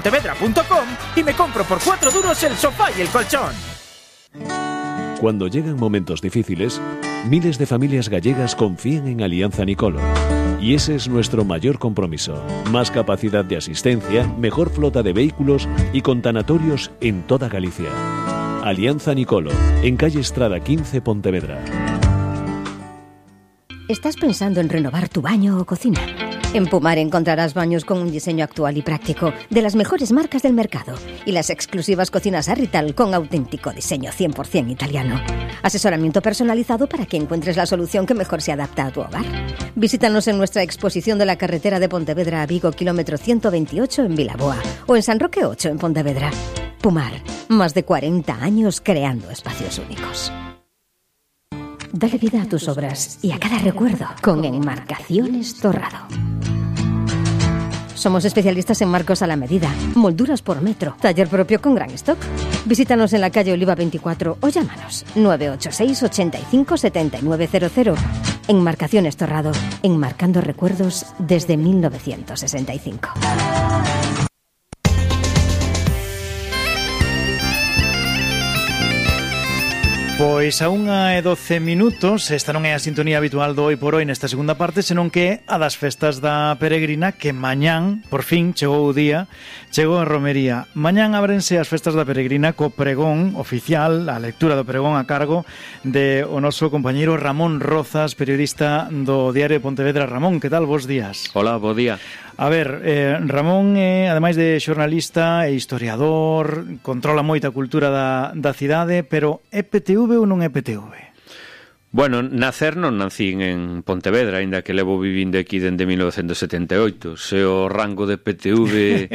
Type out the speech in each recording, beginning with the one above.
Pontevedra.com y me compro por 4 duros el sofá y el colchón. Cuando llegan momentos difíciles, miles de familias gallegas confían en Alianza Nicolo. Y ese es nuestro mayor compromiso. Más capacidad de asistencia, mejor flota de vehículos y con tanatorios en toda Galicia. Alianza Nicolo, en calle Estrada 15, Pontevedra. ¿Estás pensando en renovar tu baño o cocina? En Pumar encontrarás baños con un diseño actual y práctico de las mejores marcas del mercado y las exclusivas cocinas Arrital con auténtico diseño 100% italiano. Asesoramiento personalizado para que encuentres la solución que mejor se adapta a tu hogar. Visítanos en nuestra exposición de la carretera de Pontevedra a Vigo, kilómetro 128 en Vilaboa o en San Roque 8 en Pontevedra. Pumar, más de 40 años creando espacios únicos. Dale vida a tus obras y a cada recuerdo con Enmarcaciones Torrado. Somos especialistas en marcos a la medida, molduras por metro, taller propio con gran stock. Visítanos en la calle Oliva 24 o llámanos 986 85 7900. Enmarcaciones Torrado, enmarcando recuerdos desde 1965. Pois a 1:12, esta non é a sintonía habitual do Hoy por Hoy nesta segunda parte, senón que a das festas da Peregrina, que mañán, por fin, chegou o día, chegou a romería. Mañán ábrense as festas da Peregrina co pregón oficial, a lectura do pregón a cargo de o noso compañeiro Ramón Rozas, periodista do Diario de Pontevedra. Ramón, que tal? Bos días. Hola, bo día. A ver, Ramón, ademais de xornalista e historiador, controla moita cultura da cidade, pero é PTV ou non é PTV? Bueno, nacer non nacín en Pontevedra, aínda que levo vivindo aquí dende 1978. Se o rango de PTV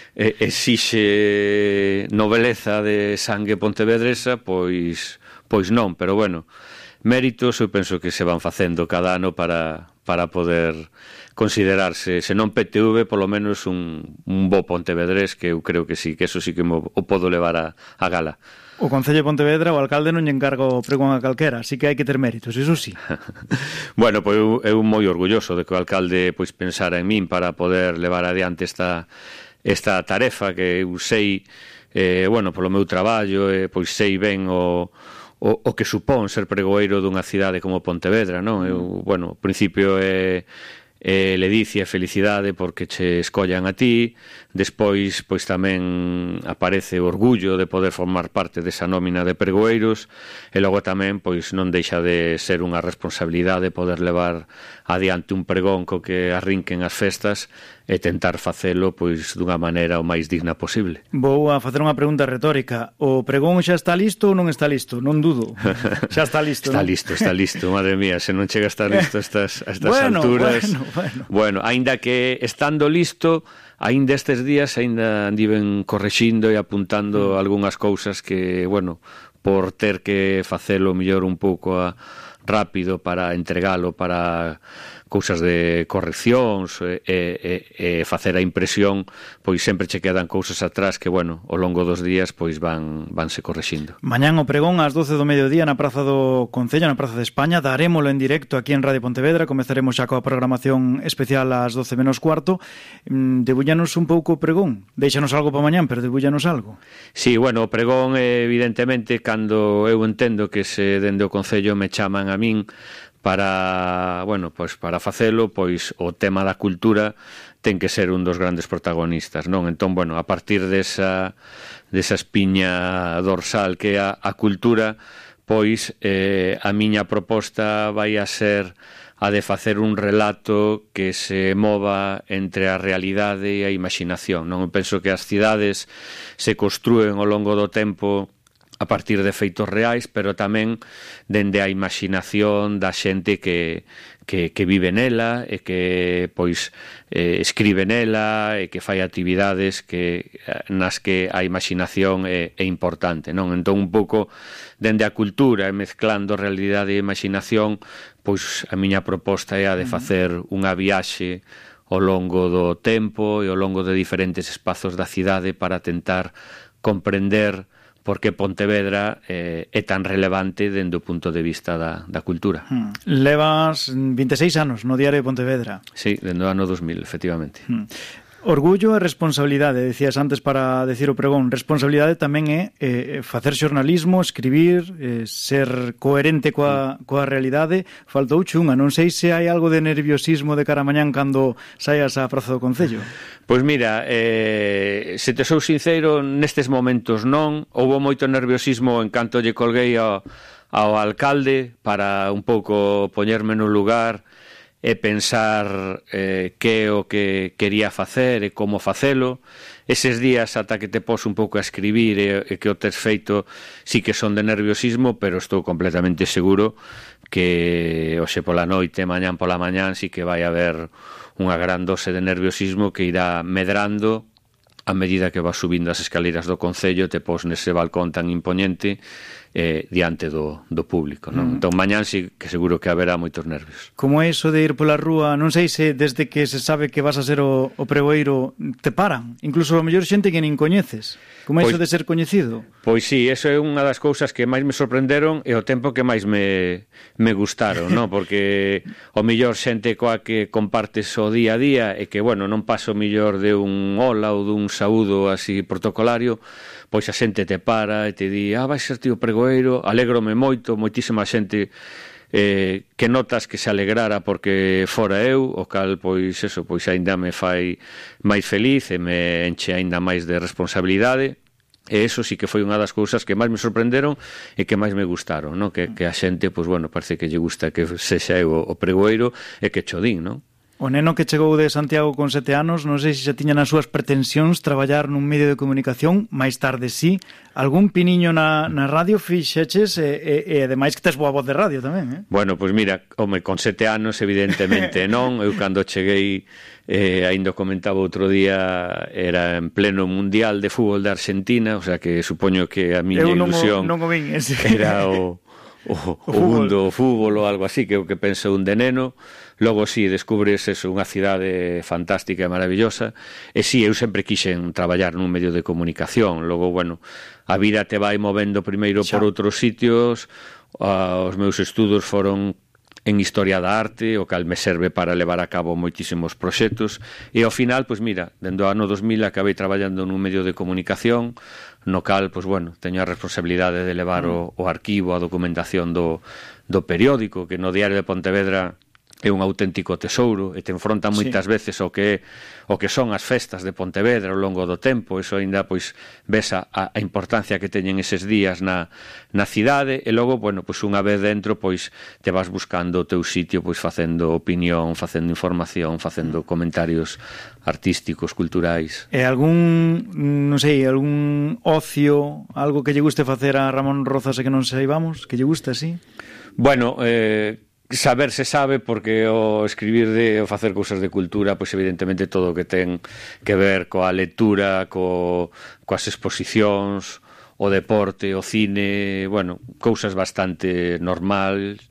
exixe noveleza de sangue pontevedresa, pois non, pero bueno, méritos eu penso que se van facendo cada ano para poder considerarse, se non PTV, polo menos un bo pontevedrés, que eu creo que sí, que eso sí que o podo levar a gala. O Concello de Pontevedra, o alcalde non lle encarga o pregón a calquera, así que hai que ter méritos, iso sí. Bueno, pois eu moi orgulloso de que o alcalde pois pensara en min para poder levar adiante esta tarefa que eu sei, bueno, polo meu traballo, pois sei ben o que supón ser pregoeiro dunha cidade como Pontevedra, non? Eu, bueno, ao principio ledicia e felicidade porque che escollan a ti, despois pois tamén aparece o orgullo de poder formar parte desa nómina de pregoeiros e logo tamén pois non deixa de ser unha responsabilidade poder levar adiante un pregón co que arrinquen as festas e tentar facelo pois dunha maneira o máis digna posible. Vou a facer unha pregunta retórica. O pregón xa está listo ou non está listo? Non dudo. Xa está listo. Está listo, madre mía, se non chega a estar listo a estas alturas. Bueno, aínda que estando listo, aínda estes días aínda andiven correxindo e apuntando algunhas cousas que, bueno, por ter que facelo mellor un pouco rápido para entregalo para cousas de correccións e facer a impresión, pois sempre che quedan cousas atrás que, bueno, ao longo dos días pois vanse correxindo. Mañán o pregón ás 12 do mediodía na Praza do Concello, na Praza de España, darémolo en directo aquí en Radio Pontevedra, comezaremos xa coa programación especial ás 12 menos cuarto. Debúllanos un pouco o pregón, deixanos algo para mañán, pero debúllanos algo. Sí, bueno, o pregón evidentemente, cando eu entendo que se dende o Concello me chaman a min para, bueno, pois para facelo, pois o tema da cultura ten que ser un dos grandes protagonistas, non? Entón, bueno, a partir desa espiña dorsal que é a cultura, pois a miña proposta vai a ser a de facer un relato que se mova entre a realidade e a imaginación, non? Eu penso que as cidades se construen ao longo do tempo a partir de feitos reais, pero tamén dende a imaginación da xente que vive nela e que pois escribe nela e que fai actividades nas que a imaginación é importante, non? Entón un pouco dende a cultura e mezclando realidade e imaginación, pois a miña proposta é a de facer unha viaxe ao longo do tempo e ao longo de diferentes espazos da cidade para tentar comprender por que Pontevedra é tan relevante dende o punto de vista da cultura. Levas 26 anos no Diario de Pontevedra. Sí, dende o ano 2000, efectivamente. Orgullo e responsabilidade, decías antes para decir o pregón. Responsabilidade tamén é facer xornalismo, escribir, ser coherente coa realidade. Faltouche unha, non sei se hai algo de nerviosismo de cara a mañán cando saias á Praza do Concello. Pois mira, se te sou sincero, nestes momentos non. Houbo moito nerviosismo en canto lle colguei ao alcalde para un pouco poñerme no lugar e pensar que é o que quería facer e como facelo. Eses días ata que te pos un pouco a escribir e que o tes feito sí que son de nerviosismo, pero estou completamente seguro que hoxe pola noite, mañán pola mañán sí que vai haber unha gran dose de nerviosismo que irá medrando a medida que vas subindo as escaleras do Concello, te pos nese balcón tan impoñente diante do público, non? Entón mañán sí que seguro que haberá moitos nervios. Como é iso de ir pola rúa, non sei se desde que se sabe que vas a ser o pregoeiro te paran, incluso a mellor xente que nin coñeces. Como é iso de ser coñecido? Pois sí, eso é unha das cousas que máis me sorprenderon e o tempo que máis me gustaron, non? Porque o mellor xente coa que compartes o día a día e que, bueno, non paso mellor de un hola ou dun saúdo así protocolario, pois a xente te para e te di, vai ser ti o pregoeiro, alégrome moito, moitísima xente que notas que se alegrara porque fora eu, o cal, pois eso, pois aínda me fai máis feliz e me enche aínda máis de responsabilidade. E eso sí que foi unha das cousas que máis me sorprenderon e que máis me gustaron, non? Que a xente, pois bueno, parece que lle gusta que sexa eu o pregoeiro e que chodín, non? O neno que chegou de Santiago con 7 anos, non sei se xa tiña nas súas pretensións traballar nun medio de comunicación, máis tarde sí. Algún piniño na radio fixeches e ademais que tes boa voz de radio tamén, eh? Bueno, pois mira, home, con 7 anos evidentemente non. Eu cando cheguei, ainda comentaba outro día, era en pleno Mundial de Fútbol de Argentina, o sea que supoño que a miña ilusión era o mundo, o fútbol ou algo así, que é o que penso un de neno. Logo, si, descubres eso, unha cidade fantástica e maravillosa. E si, eu sempre quixen traballar nun medio de comunicación. Logo, bueno, a vida te vai movendo primeiro por outros sitios. Os meus estudos foron en Historia da Arte, o cal me serve para levar a cabo moitísimos proxectos. E ao final, pois mira, dende o ano 2000 acabei traballando nun medio de comunicación, no cal, pois bueno, teño a responsabilidade de levar o arquivo, a documentación do periódico, que no Diario de Pontevedra é un auténtico tesouro e te enfronta moitas veces o que son as festas de Pontevedra ao longo do tempo. Eso aínda, pois, ves a importancia que teñen eses días na cidade e logo, bueno, pois unha vez dentro, pois te vas buscando o teu sitio, pois facendo opinión, facendo información, facendo comentarios artísticos, culturais. E algún, non sei, algún ocio, algo que lle guste facer a Ramón Rozas e que non saibamos, que lle guste así? Bueno, saber se sabe, porque o escribir o facer cousas de cultura, pois evidentemente todo o que ten que ver coa lectura, coas exposicións, o deporte, o cine, bueno, cousas bastante normais,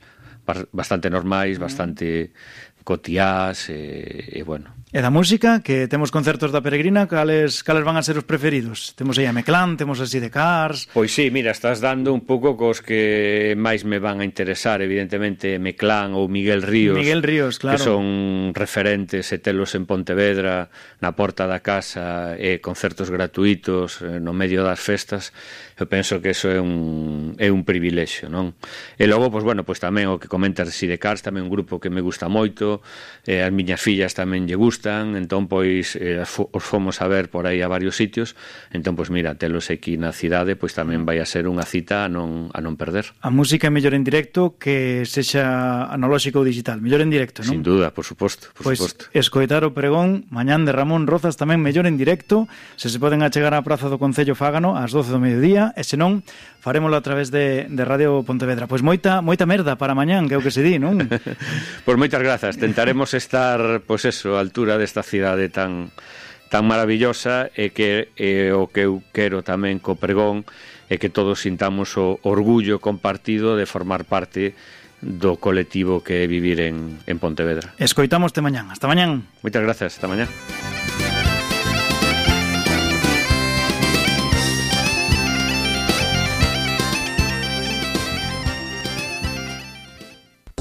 bastante cotiás e bueno. E da música, que temos concertos da Peregrina, cales van a ser os preferidos? Temos aí a Meclán, temos así de Cars... Pois sí, mira, estás dando un pouco cos que máis me van a interesar, evidentemente Meclán ou Miguel Ríos, claro, que son referentes e telos en Pontevedra, na porta da casa, e concertos gratuitos no medio das festas. Eu penso que eso é un privilexio, non? E logo, pois bueno, pois tamén o que comentas de Sidecars, tamén un grupo que me gusta moito, as miñas fillas tamén lle gustan, entón pois os fomos a ver por aí a varios sitios, entón pois mira, telos aquí na cidade, pois tamén vai a ser unha cita a non perder. A música é mellor en directo que sexa analóxica ou digital, mellor en directo, non? Sin duda, por suposto. Pois escoitar o pregón mañán de Ramón Rozas tamén mellor en directo, se poden achegar á Praza do Concello Fágano ás 12 do mediodía, e senón farémolo a través de Radio Pontevedra. Pois moita merda para mañán, que é o que se di, non? Pois moitas grazas, tentaremos estar, pois eso, a altura desta cidade tan maravillosa, e que o que eu quero tamén co pregón é que todos sintamos o orgullo compartido de formar parte do colectivo que é vivir en Pontevedra. Escoitámoste mañán. Hasta mañán. Moitas grazas, hasta mañán.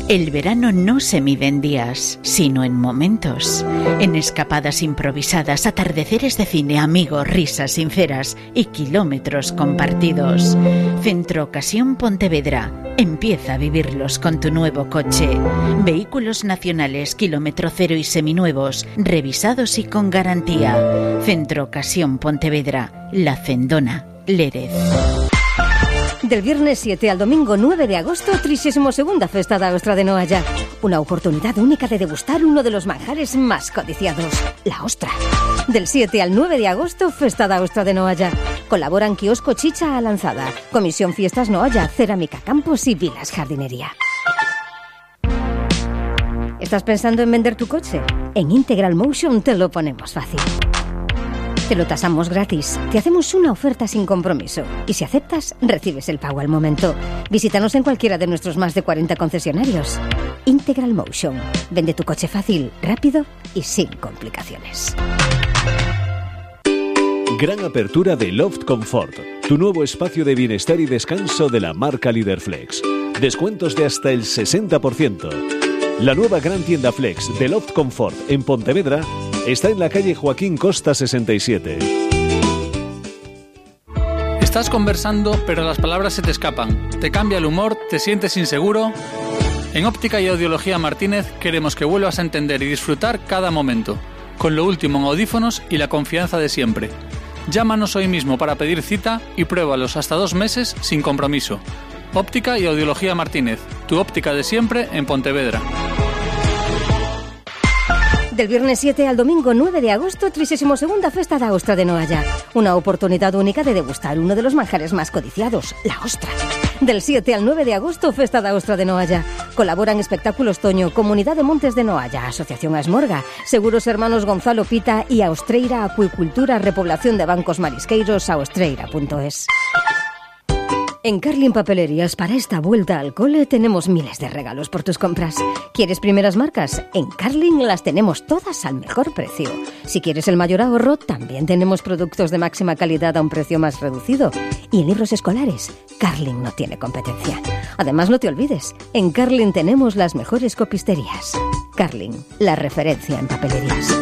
El verano no se mide en días, sino en momentos. En escapadas improvisadas, atardeceres de cine, amigos, risas sinceras y kilómetros compartidos. Centro Ocasión Pontevedra. Empieza a vivirlos con tu nuevo coche. Vehículos nacionales, kilómetro cero y seminuevos, revisados y con garantía. Centro Ocasión Pontevedra. La Cendona, Lérez. Del viernes 7 al domingo 9 de agosto, 32ª Festa da Ostra de Noalla. Una oportunidad única de degustar uno de los manjares más codiciados, la ostra. Del 7 al 9 de agosto, Festa da Ostra de Noalla. Colaboran Kiosco Chicha a Lanzada, Comisión Fiestas Noalla, Cerámica Campos y Vilas Jardinería. ¿Estás pensando en vender tu coche? En Integral Motion te lo ponemos fácil. Te lo tasamos gratis, te hacemos una oferta sin compromiso y si aceptas, recibes el pago al momento. Visítanos en cualquiera de nuestros más de 40 concesionarios. Integral Motion. Vende tu coche fácil, rápido y sin complicaciones. Gran apertura de Loft Comfort, tu nuevo espacio de bienestar y descanso de la marca Líder Flex. Descuentos de hasta el 60%. La nueva gran tienda Flex de Loft Comfort en Pontevedra está en la calle Joaquín Costa 67. Estás conversando, pero las palabras se te escapan. Te cambia el humor, te sientes inseguro. En Óptica y Audiología Martínez queremos que vuelvas a entender y disfrutar cada momento, con lo último en audífonos y la confianza de siempre. Llámanos hoy mismo para pedir cita y pruébalos hasta 2 meses sin compromiso. Óptica y Audiología Martínez, tu óptica de siempre en Pontevedra. Del viernes 7 al domingo 9 de agosto, 32ª Festa da Ostra de Noalla. Una oportunidad única de degustar uno de los manjares más codiciados, la ostra. Del 7 al 9 de agosto, Festa da Ostra de Noalla. Colaboran Espectáculos Toño, Comunidad de Montes de Noalla, Asociación Asmorga, Seguros Hermanos Gonzalo Pita y Austreira Acuicultura, Repoblación de Bancos Marisqueiros, austreira.es. En Carlin Papelerías, para esta vuelta al cole, tenemos miles de regalos por tus compras. ¿Quieres primeras marcas? En Carlin las tenemos todas al mejor precio. Si quieres el mayor ahorro, también tenemos productos de máxima calidad a un precio más reducido. Y en libros escolares, Carlin no tiene competencia. Además, no te olvides, en Carlin tenemos las mejores copisterías. Carlin, la referencia en papelerías.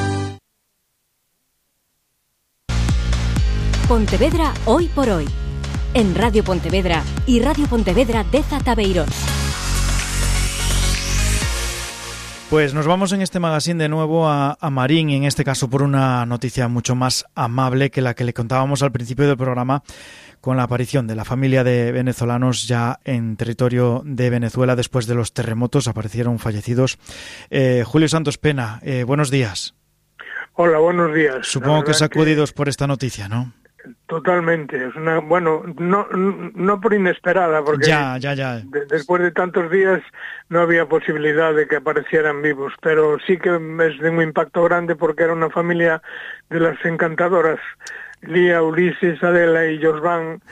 Pontevedra hoy por hoy. En Radio Pontevedra y Radio Pontevedra de Zatabeirós. Pues nos vamos en este magazine de nuevo a Marín, y en este caso por una noticia mucho más amable que la que le contábamos al principio del programa, con la aparición de la familia de venezolanos ya en territorio de Venezuela después de los terremotos. Aparecieron fallecidos. Julio Santos Pena, buenos días. Hola, buenos días. Supongo que sacudidos por esta noticia, ¿no? Totalmente, es una, bueno, no por inesperada, porque ya. Después de tantos días no había posibilidad de que aparecieran vivos, pero sí que es de un impacto grande porque era una familia de las encantadoras. Lía, Ulises, Adela y Josvan,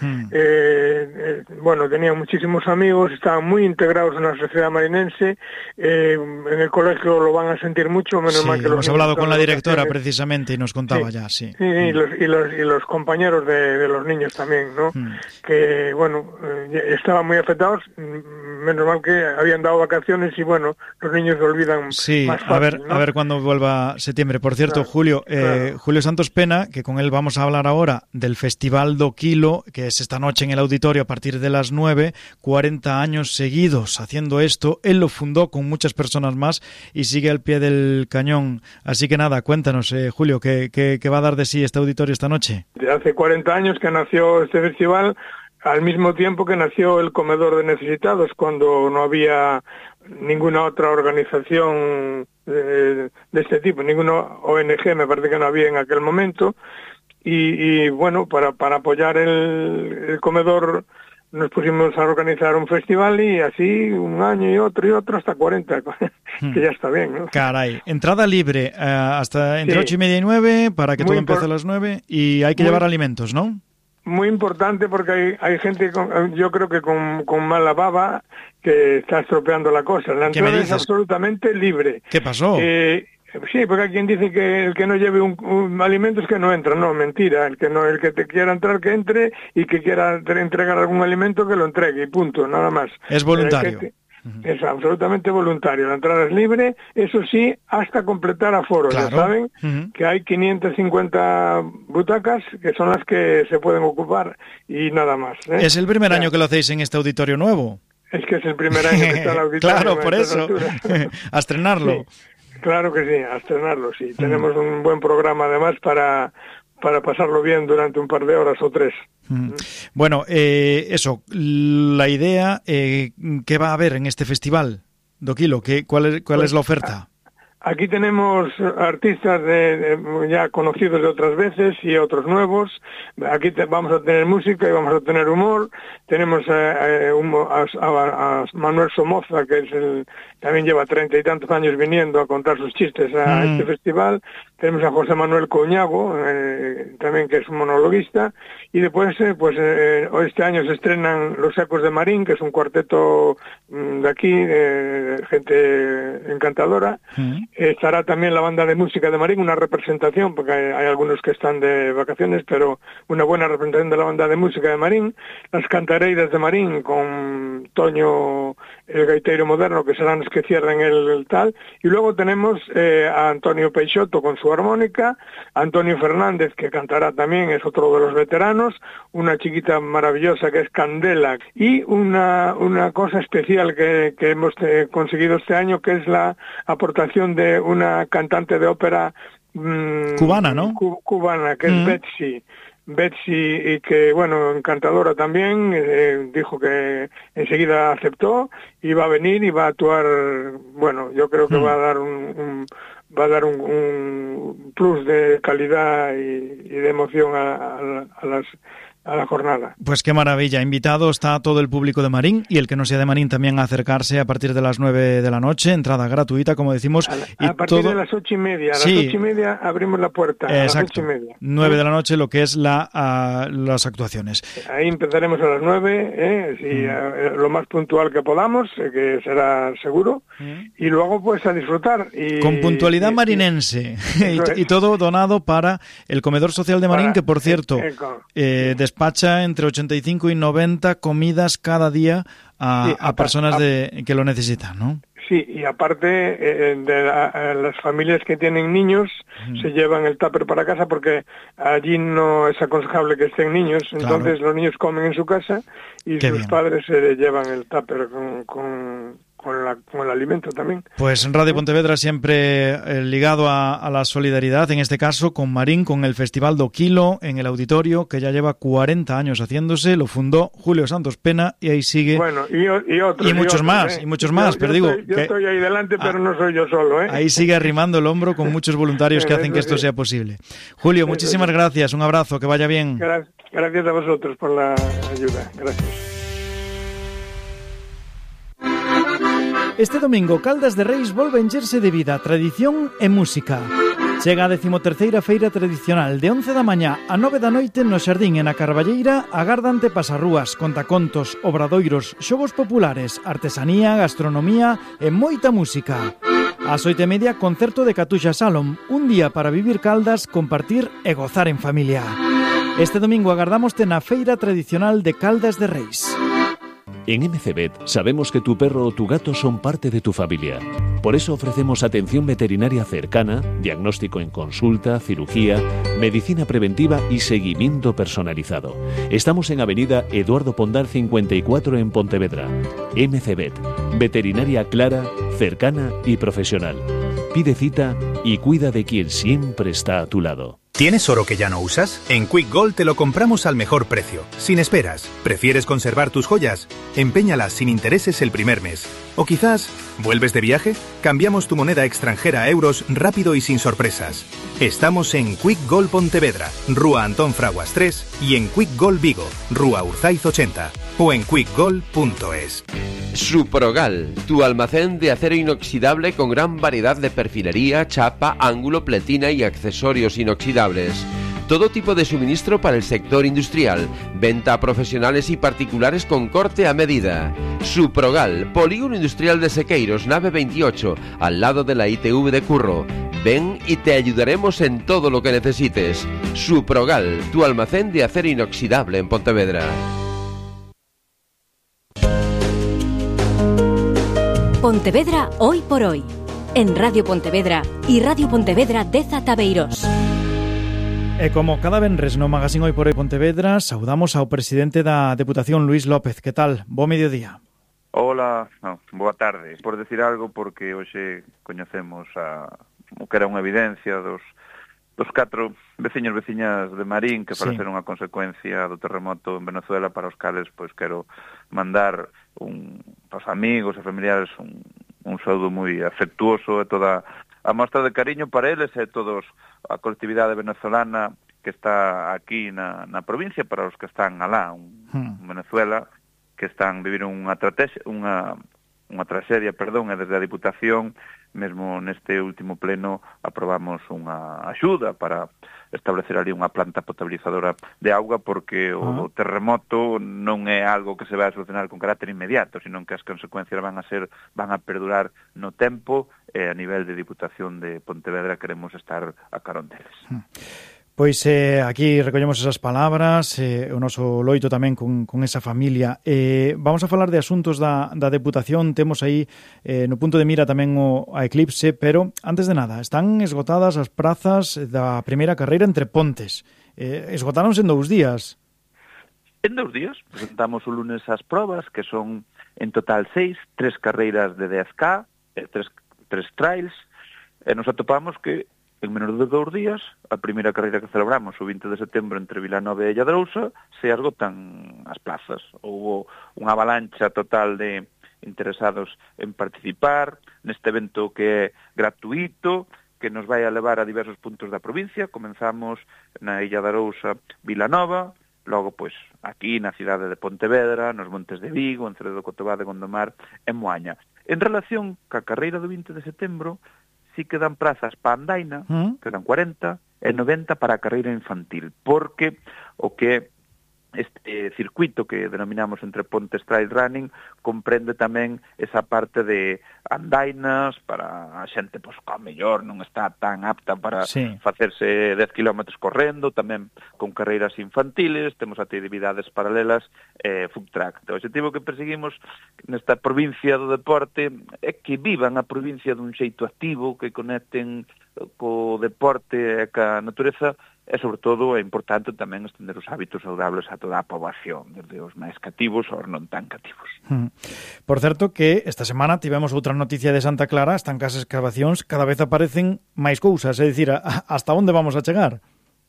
bueno, tenían muchísimos amigos, estaban muy integrados en la sociedad marinense, en el colegio lo van a sentir mucho, menos mal que hemos hablado con la directora precisamente y nos contaba y los compañeros de los niños también, ¿no? Que, bueno, estaban muy afectados, menos mal que habían dado vacaciones y, bueno, los niños se olvidan más fácil, a ver cuándo vuelva septiembre. Por cierto, Julio, Julio Santos Pena, que con él vamos a hablar ahora del Festival do Quilo, que es esta noche en el auditorio a partir de las 9, 40 años seguidos haciendo esto. Él lo fundó con muchas personas más y sigue al pie del cañón. Así que nada, cuéntanos, Julio, ¿qué va a dar de sí este auditorio esta noche? De hace 40 años que nació este festival, al mismo tiempo que nació el Comedor de Necesitados, cuando no había ninguna otra organización de este tipo, ninguna ONG, me parece que no había en aquel momento. Y bueno, para apoyar el comedor nos pusimos a organizar un festival y así un año y otro hasta 40, que ya está bien, ¿no? Caray, entrada libre hasta entre 8:30 y 9 para que todo empiece a las 9 y hay que llevar alimentos, ¿no? Muy importante porque hay gente, yo creo que con mala baba, que está estropeando la cosa. La entrada es absolutamente libre. ¿Qué pasó? Sí, porque hay quien dice que el que no lleve un alimento es que no entra. No, mentira. El que te quiera entrar, que entre, y que quiera entregar algún alimento, que lo entregue, y punto, nada más. Es voluntario. Es absolutamente voluntario. La entrada es libre, eso sí, hasta completar aforo. Claro. Ya saben que hay 550 butacas que son las que se pueden ocupar y nada más. Es el primer año que lo hacéis en este auditorio nuevo. Es que es el primer año que está el auditorio. Claro, por eso. A estrenarlo. Sí, claro que sí, a estrenarlo, sí. Tenemos un buen programa además para pasarlo bien durante un par de horas o 3. Bueno, eso, la idea, ¿qué va a haber en este festival, do Quilo? ¿Cuál es la oferta? Aquí tenemos artistas ya conocidos de otras veces y otros nuevos. Aquí vamos a tener música y vamos a tener humor. Tenemos a Manuel Somoza, que también lleva 30 y tantos años viniendo a contar sus chistes a este festival. Tenemos a José Manuel Coñago, también, que es un monologuista. Y después, este año se estrenan Los Ecos de Marín, que es un cuarteto de aquí, gente encantadora. Estará también la banda de música de Marín, una representación, porque hay algunos que están de vacaciones, pero una buena representación de la banda de música de Marín. Las Cantareiras de Marín, con Toño, el gaiteiro moderno, que serán los que cierren el tal. Y luego tenemos a Antonio Peixoto con su armónica, Antonio Fernández, que cantará también, es otro de los veteranos, una chiquita maravillosa que es Candela, y una cosa especial que hemos conseguido este año, que es la aportación de una cantante de ópera cubana, ¿no? Cubana, que es Betsy, y que, bueno, encantadora también, dijo que enseguida aceptó y va a venir y va a actuar. Bueno, yo creo que va a dar un plus de calidad y de emoción a la jornada. Pues qué maravilla. Invitado está todo el público de Marín, y el que no sea de Marín también a acercarse a partir de las 9 de la noche, entrada gratuita, como decimos. A partir de las 8:30. A las 8:30 abrimos la puerta. Exacto. A las 8:30. 9 de la noche, lo que es las actuaciones. Ahí empezaremos a las 9, lo más puntual que podamos, que será seguro, y luego pues a disfrutar. Con puntualidad marinense. Y todo donado para el Comedor Social de Marín, que por cierto, despacha entre 85 y 90 comidas cada día a personas que lo necesitan, ¿no? Sí, y aparte de las familias que tienen niños se llevan el tupper para casa, porque allí no es aconsejable que estén niños. Entonces los niños comen en su casa y sus padres se llevan el tupper con el alimento también. Pues en Radio Pontevedra siempre ligado a la solidaridad, en este caso con Marín, con el Festival do Quilo en el auditorio, que ya lleva 40 años haciéndose. Lo fundó Julio Santos Pena y ahí sigue. Bueno, y otros. Y muchos más, pero digo... Yo estoy ahí delante, pero no soy yo solo, ¿eh? Ahí sigue arrimando el hombro con muchos voluntarios que hacen que esto sea posible. Julio, muchísimas gracias, un abrazo, que vaya bien. Gracias a vosotros por la ayuda, gracias. Este domingo, Caldas de Reis volve a encherse de vida, tradición e música. Chega a 13ª Feira Tradicional de 11 da mañá a 9 da noite no Xardín e na Carballeira. Agardante pasarrúas, contacontos, obradoiros, xogos populares, artesanía, gastronomía e moita música. Ás 8:30, concerto de Catuxa Salom, un día para vivir Caldas, compartir e gozar en familia. Este domingo agardámoste na Feira Tradicional de Caldas de Reis. En MCVet sabemos que tu perro o tu gato son parte de tu familia. Por eso ofrecemos atención veterinaria cercana, diagnóstico en consulta, cirugía, medicina preventiva y seguimiento personalizado. Estamos en Avenida Eduardo Pondal 54 en Pontevedra. MCVet, veterinaria clara, cercana y profesional. Pide cita y cuida de quien siempre está a tu lado. ¿Tienes oro que ya no usas? En Quick Gold te lo compramos al mejor precio, sin esperas. ¿Prefieres conservar tus joyas? Empeñalas sin intereses el primer mes. O quizás, ¿vuelves de viaje? Cambiamos tu moneda extranjera a euros rápido y sin sorpresas. Estamos en Quick Gold Pontevedra, Rúa Antón Fraguas 3, y en Quick Gold Vigo, Rúa Urzaiz 80, o en quickgold.es. Suprogal, tu almacén de acero inoxidable con gran variedad de perfilería, chapa, ángulo, pletina y accesorios inoxidables. Todo tipo de suministro para el sector industrial, venta a profesionales y particulares con corte a medida. Suprogal, Polígono Industrial de Sequeiros, nave 28, al lado de la ITV de Curro. Ven y te ayudaremos en todo lo que necesites. Suprogal, tu almacén de acero inoxidable en Pontevedra. Pontevedra hoy por hoy. En Radio Pontevedra y Radio Pontevedra Deza Tabeirós. E como cada venres no Magazín Hoy por Hoy Pontevedra, saudamos ao presidente da Deputación, Luís López. Que tal? Bo mediodía. Hola, boa tarde. Por decir algo, porque hoxe coñecemos o que era unha evidencia dos 4 veciñas de Marín que para ser unha consecuencia do terremoto en Venezuela, para os cales pois quero mandar aos amigos e familiares un saúdo moi afectuoso e toda a mostra de cariño para eles e todos a colectividade venezolana que está aquí na provincia, para os que están alá, en Venezuela, que están vivindo unha traxedia, e desde a Diputación, mesmo neste último pleno, aprobamos unha axuda para establecer ali unha planta potabilizadora de auga, porque o terremoto non é algo que se vai a solucionar con carácter inmediato, sino que as consecuencias van a perdurar no tempo, e a nivel de Diputación de Pontevedra queremos estar a carón deles. Pois aquí recollemos esas palabras, o noso loito tamén con esa familia. Vamos a falar de asuntos da Deputación, temos aí no punto de mira tamén a Eclipse, pero antes de nada, están esgotadas as prazas da primeira carreira entre pontes. Esgotáronse en 2 días. En 2 días, presentamos o lunes as probas, que son en total 6, 3 carreiras de 10K, 3 trails, e nos atopamos que en menos de 2 días, a primeira carreira que celebramos o 20 de setembro entre Vilanova e Lladrousa, se esgotan as plazas. Houbo unha avalancha total de interesados en participar neste evento que é gratuito, que nos vai a levar a diversos puntos da provincia. Comenzamos na Illa de Arousa, Vilanova, logo, pois, aquí na cidade de Pontevedra, nos Montes de Vigo, en Ceredo, Cotobade, Gondomar e Moaña. En relación ca carreira do 20 de setembro, sí que dan prazas para andaina, que dan 40, e 90 para a carreira infantil, porque o que este circuito que denominamos entre pontes trail running comprende tamén esa parte de andainas para a xente pois que mellor non está tan apta para facerse 10 km correndo, tamén con carreiras infantiles, temos actividades paralelas, food track. O objetivo que perseguimos nesta provincia do deporte é que vivan a provincia dun xeito activo, que conecten co deporte e ca natureza, e, sobre todo, é importante tamén estender os hábitos saudables a toda a poboación, desde os máis cativos aos non tan cativos. Por certo, que esta semana tivemos outra noticia de Santa Clara, están cas excavacións, cada vez aparecen máis cousas, é dicir, hasta onde vamos a chegar?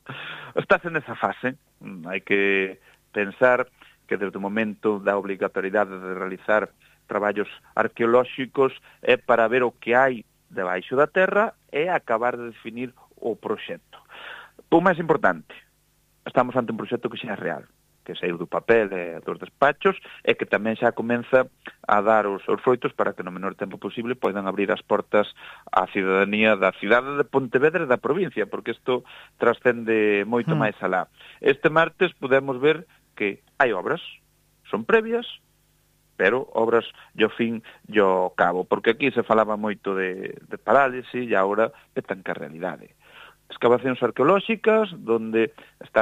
Estás en esa fase, hai que pensar que desde o momento da obligatoriedade de realizar traballos arqueolóxicos é para ver o que hai debaixo da terra e acabar de definir o proxecto. O máis importante, estamos ante un proxecto que xa é real, que saiu do papel e dos despachos, e que tamén xa comeza a dar os froitos para que no menor tempo posible poidan abrir as portas á cidadanía da cidade de Pontevedra e da provincia, porque isto trascende moito máis alá. Este martes podemos ver que hai obras, son previas, pero obras yo fin, yo cabo, porque aquí se falaba moito de parálisis e agora petan que a realidade. Excavacións arqueolóxicas, donde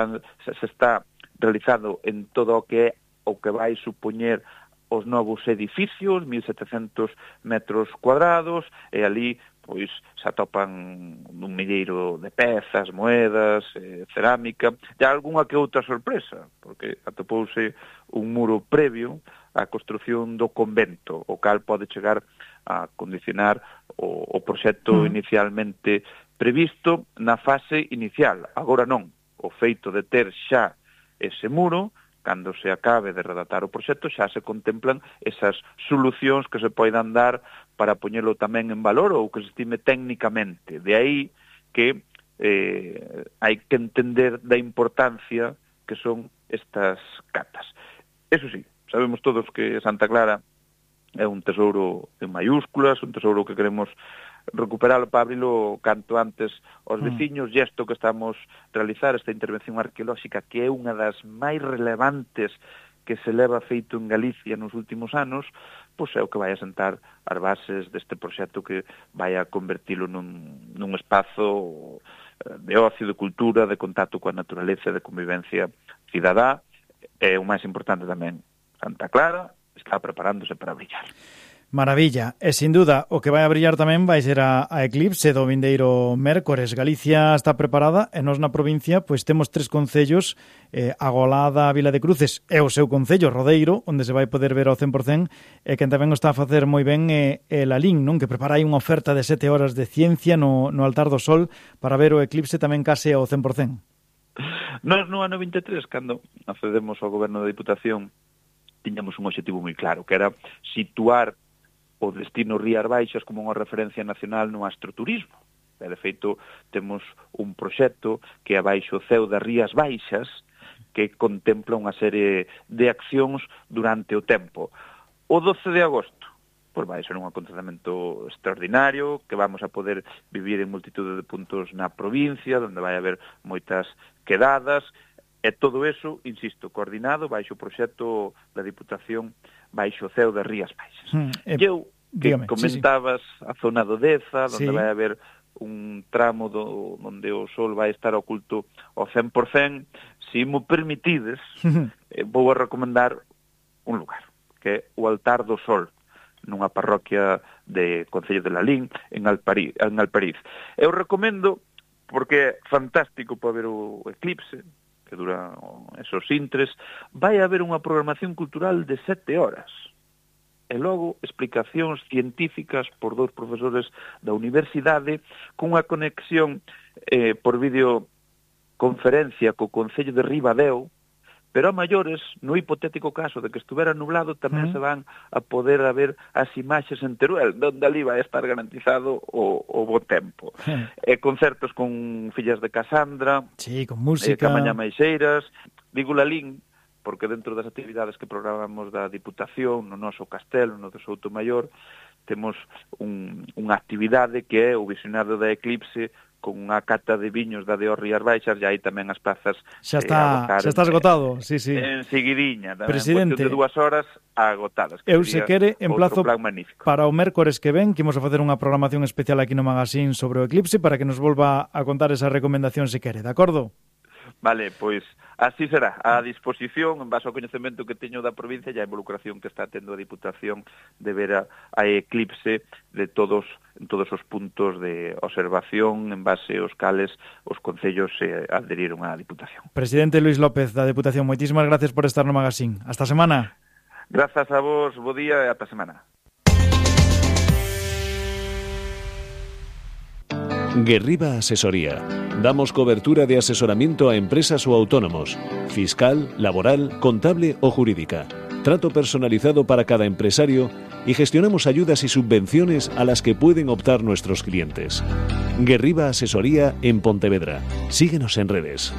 se está realizado en todo o que vai supoñer os novos edificios, 1.700 metros cuadrados, e ali pois se atopan un milleiro de pezas, moedas, cerámica, e algunha que outra sorpresa, porque atopouse un muro previo á construción do convento, o cal pode chegar a condicionar o proxecto inicialmente previsto na fase inicial. Agora non, o feito de ter xa ese muro, cando se acabe de redactar o proxecto, xa se contemplan esas solucións que se poidan dar para poñelo tamén en valor ou que se estime técnicamente. De aí que hai que entender da importancia que son estas catas. Eso sí, sabemos todos que Santa Clara é un tesouro en mayúsculas, un tesouro que queremos recuperalo para abrilo canto antes aos veciños, e isto que estamos realizar, esta intervención arqueolóxica, que é unha das máis relevantes que se leva feito en Galicia nos últimos anos, pois é o que vai a sentar as bases deste proxecto que vai a convertilo nun espazo de ocio, de cultura, de contacto coa naturaleza, de convivencia cidadá, e o máis importante tamén, Santa Clara está preparándose para brillar. Maravilla, e sin duda o que vai a brillar tamén vai ser a eclipse do vindeiro mércores. Galicia está preparada e nós na provincia pois temos 3 concellos, Agolada, Vila de Cruces e o seu concello, Rodeiro, onde se vai poder ver ao 100%, e quen tamén o está a facer moi ben é Lalín, non? Que prepara aí unha oferta de 7 horas de ciencia no Altar do Sol para ver o eclipse tamén case ao 100%. Nós no ano 23, cando accedemos ao goberno da Diputación, tiñamos un obxectivo moi claro, que era situar o destino Rías Baixas como unha referencia nacional no astroturismo. De feito, temos un proxecto que é abaixo o ceo das Rías Baixas que contempla unha serie de accións durante o tempo. O 12 de agosto, pois vai ser un acontecemento extraordinario que vamos a poder vivir en multitude de puntos na provincia, onde vai haber moitas quedadas, e todo eso, insisto, coordinado baixo o proxecto da Diputación baixo o ceo das Rías Baixas. Eu, que comentabas a zona do Deza, onde vai haber un tramo onde o sol vai estar oculto ao 100%, se mo permitides, vou a recomendar un lugar, que é o Altar do Sol, nunha parroquia de Concello de Lalín, en Alpariz. Eu recomendo porque é fantástico para ver o eclipse, que dura esos intres. Vai haber unha programación cultural de 7 horas. E logo explicacións científicas por 2 profesores da universidade cunha conexión por videoconferencia co Concello de Ribadeo, pero a maiores, no hipotético caso de que estuvera nublado, tamén se van a poder ver as imaxes en Teruel, donde ali vai estar garantizado o bo tempo. Concertos con Fillas de Casandra, con música, Camaña Maixeiras, digo Lalín, porque dentro das actividades que programamos da Diputación, no noso castelo, no do Soutomaior, temos unha actividade que é o visionado da eclipse con unha cata de viños da de Rías Baixas, e aí tamén as plazas xa está esgotado, sí. En seguidiña, presidente, en cuestión de 2 horas agotadas. Eu se quere emplazo para o mércores que ven, que imos a facer unha programación especial aquí no Magazín sobre o eclipse para que nos volva a contar esa recomendación se quere, de acordo? Vale, pois así será, a disposición en base ao coñecemento que teño da provincia e a involucración que está tendo a Diputación de ver a eclipse de todos os puntos de observación en base aos cales os concellos se adheriron á Diputación. Presidente Luis López da Diputación, moitísimas gracias por estar no Magazín. Hasta a semana. Grazas a vos, bo día e ata semana. Guerriba Asesoría. Damos cobertura de asesoramiento a empresas o autónomos, fiscal, laboral, contable o jurídica. Trato personalizado para cada empresario y gestionamos ayudas y subvenciones a las que pueden optar nuestros clientes. Guerriba Asesoría en Pontevedra. Síguenos en redes.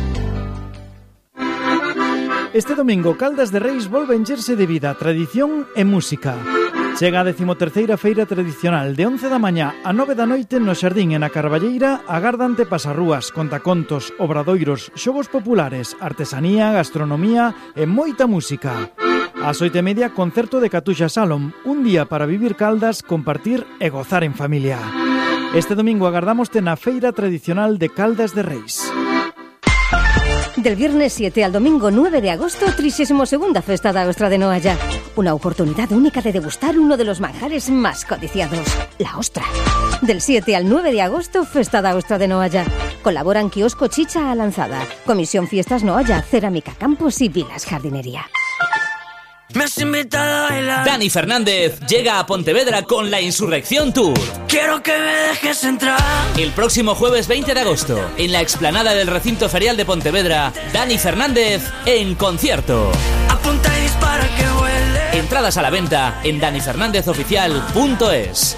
Este domingo Caldas de Reis volve encherse de vida, tradición e música. Chega a 13ª feira tradicional de 11 da mañá a 9 da noite no Xardín e na Carballeira. Agardante pasarrúas, contacontos, obradoiros, xogos populares, artesanía, gastronomía e moita música. Ás 8:30 concerto de Catuxa Salom, un día para vivir Caldas, compartir e gozar en familia. Este domingo agardámoste na feira tradicional de Caldas de Reis. Del viernes 7 al domingo 9 de agosto, 32ª Festa da Ostra de Noalla. Una oportunidad única de degustar uno de los manjares más codiciados, la ostra. Del 7 al 9 de agosto, Festa da Ostra de Noalla. Colaboran Kiosco Chicha a Lanzada, Comisión Fiestas Noalla, Cerámica Campos y Vilas Jardinería. Me has invitado a bailar. Dani Fernández llega a Pontevedra con la Insurrección Tour. Quiero que me dejes entrar. El próximo jueves 20 de agosto, en la explanada del Recinto Ferial de Pontevedra, Dani Fernández en concierto. Apunta y dispara que vuele. Entradas a la venta en danifernández.oficial.es.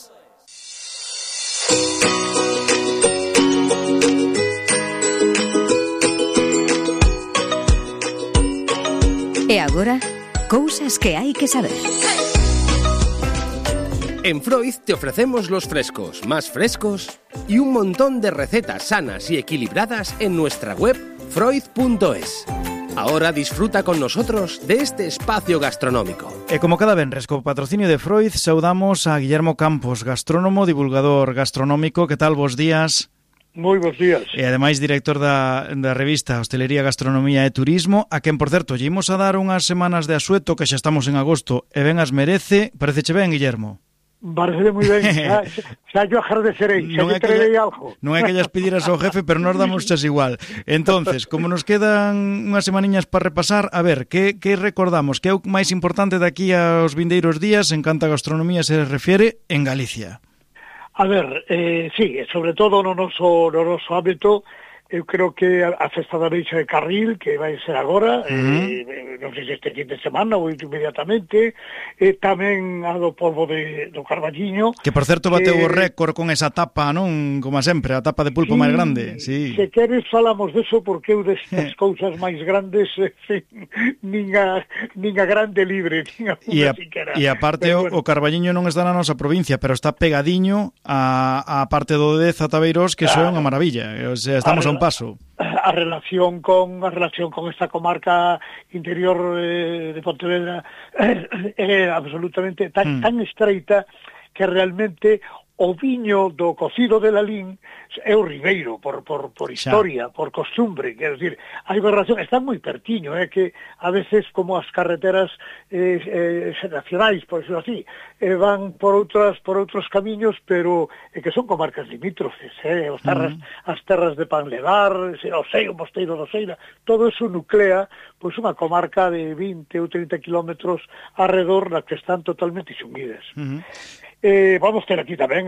E agora, cousas que hai que saber. En Freud te ofrecemos los frescos más frescos y un montón de recetas sanas y equilibradas en nuestra web freud.es. Ahora disfruta con nosotros de este espacio gastronómico. E como cada venres, co patrocinio de Freud, saudamos a Guillermo Campos, gastrónomo, divulgador gastronómico. Que tal, vos días? Moi bons días. E ademais director da revista Hostelería, Gastronomía e Turismo, a quen, por certo, lle imos a dar unhas semanas de asueto, que xa estamos en agosto, e ben as merece. Pareceche ben, Guillermo? Parece moi ben, xa yo agradecerei, xa lle trarei algo. Non é que llas pediras ao jefe, pero nos damos xas igual. Entonces, como nos quedan unhas semaniñas para repasar, a ver, que recordamos? Que é o máis importante daqui aos vindeiros días en canto a gastronomía se refiere en Galicia? A ver, sí, sobre todo no noso ámbito, eu creo que a festa da Beixa de Carril, que vai ser agora, non sei se este fin de semana ou inmediatamente, tamén a do polvo do Carballiño. Que, por certo, bateu o récord con esa tapa, non? Como sempre, a tapa de pulpo máis grande. Sí. Se queres falamos deso, porque eu destas cousas máis grandes nin a grande libre, nin a unha siquera. E aparte, o Carballiño non está na nosa provincia, pero está pegadiño a parte do Deza Tabeirós, que iso é unha maravilla. O sea, estamos a un paso. A relación con esta comarca interior de Pontevedra é absolutamente tan estreita que realmente o viño do cocido de Lalín é o ribeiro por historia, por costumbre, quero decir, hai relación, están moi pertiño, que a veces como as carreteras nacionais, por decirlo así, van por outros camiños, pero que son comarcas limítrofes, as terras de Panledar, o Mosteiro do Seira, todo eso nuclea pois unha comarca de 20 ou 30 kilómetros alrededor na que están totalmente sumidas. Vamos ter aquí tamén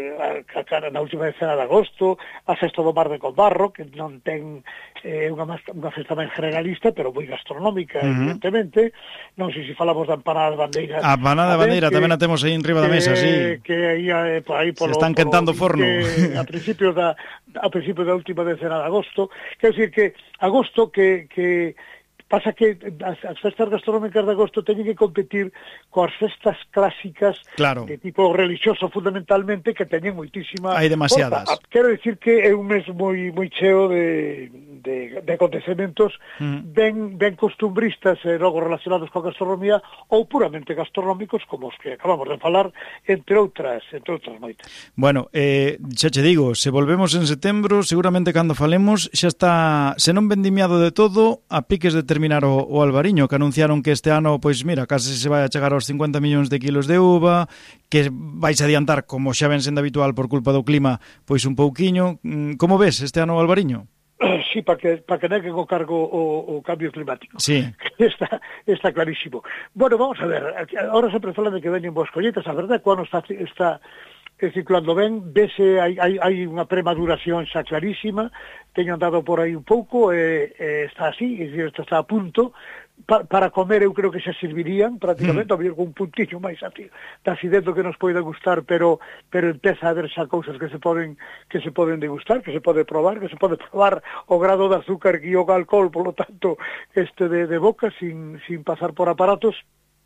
na última decena de agosto a festa do Mar de Conbarro, que non ten unha festa máis generalista, pero moi gastronómica, evidentemente. Non sei se falamos da empanada de bandeira. A empanada de bandeira tamén a temos aí en riba da mesa, sí. Que aí se están quentando forno. A principio da última decena de agosto. Quero dicir que agosto que pasa que as festas gastronómicas de agosto teñen que competir coas festas clásicas, claro, de tipo religioso fundamentalmente, que teñen moitísima... Hai demasiadas. Quero dicir que é un mes moi cheo de acontecementos ben costumbristas e logo relacionados coa gastronomía ou puramente gastronómicos, como os que acabamos de falar, entre outras moitas. Bueno, xa che digo, se volvemos en setembro, seguramente cando falemos xa está, se non vendimiado de todo, a piques de terminar o albariño, que anunciaron que este ano, pois mira, case se vai a chegar aos 50 millóns de kilos de uva, que vais adiantar, como xa ven sendo habitual por culpa do clima, pois un pouquiño. Como ves este ano o albariño? Sí, para que neguen o cargo o cambio climático. Sí. Está clarísimo. Bueno, vamos a ver, ahora sempre falan de que veñen boas colleitas, a verdade, cando está circulando ben, vese, hai unha premaduración xa clarísima, teño andado por aí un pouco, está así, está a punto, para comer eu creo que xa servirían prácticamente, habría un puntillo máis de acidento que nos poida gustar, pero empeza a haber xa cousas que se poden degustar, que se pode probar o grado de azúcar e o alcohol, por lo tanto, de boca, sin pasar por aparatos.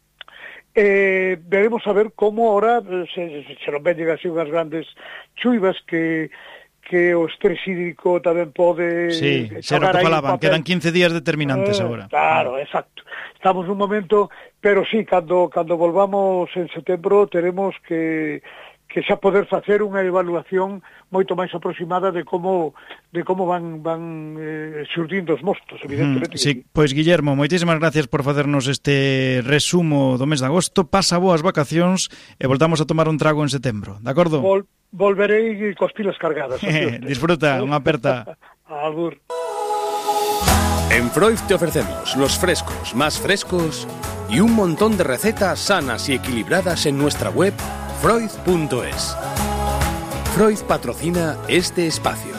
Debemos saber como ahora se non ven así unhas grandes chuivas que o estrés hídrico tamén pode... Sí, será o que falaban, quedan 15 días determinantes agora. Claro, exacto. Estamos nun momento, pero sí, cando volvamos en setembro teremos que xa poder facer unha evaluación moito máis aproximada de como van xurdindo os mostos, evidentemente. Sí, pois Guillermo, moitísimas gracias por facernos este resumo do mes de agosto. Pasa boas vacacións e voltamos a tomar un trago en setembro, de acordo? Volverei cos pilas cargadas. Disfruta, unha aperta. Albur. En Freud te ofrecemos los frescos más frescos y un montón de recetas sanas y equilibradas en nuestra web freud.es. Freud patrocina este espacio.